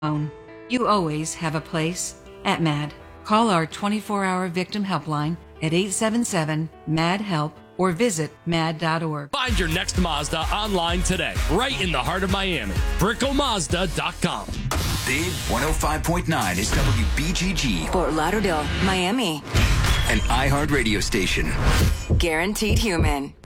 You always have a place at MAD. Call our 24-hour victim helpline at 877-MAD-HELP or visit mad.org. Find your next Mazda online today, right in the heart of Miami. BrickelMazda.com. Big 105.9 is WBGG. Fort Lauderdale, Miami. An iHeart radio station. Guaranteed human.